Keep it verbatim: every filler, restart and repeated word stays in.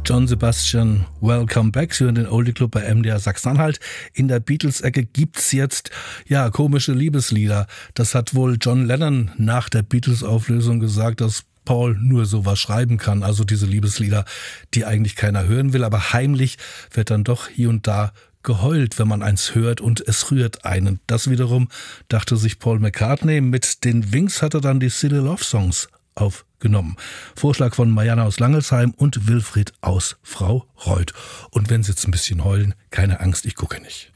John Sebastian, Welcome Back. Sie hören den Oldie Club bei M D R Sachsen-Anhalt. In der Beatles-Ecke gibt's jetzt, ja, komische Liebeslieder. Das hat wohl John Lennon nach der Beatles-Auflösung gesagt, dass Paul nur sowas schreiben kann. Also diese Liebeslieder, die eigentlich keiner hören will. Aber heimlich wird dann doch hier und da geheult, wenn man eins hört und es rührt einen. Das wiederum dachte sich Paul McCartney. Mit den Wings hat er dann die Silly Love Songs aufgenommen. Vorschlag von Marianne aus Langelsheim und Wilfried aus Frau Reuth. Und wenn Sie jetzt ein bisschen heulen, keine Angst, ich gucke nicht.